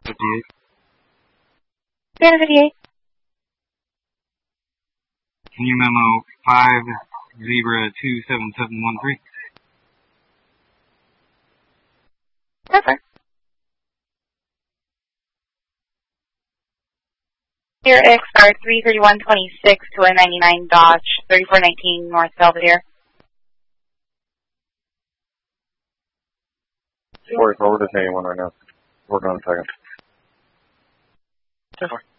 58. Santa 58. Can you memo 5-Zebra-27713? Perfect. Here, XR 33126 to a 99 Dodge, 3419 North Belvedere. 44, we're just 81 right now. Working on a second. 4.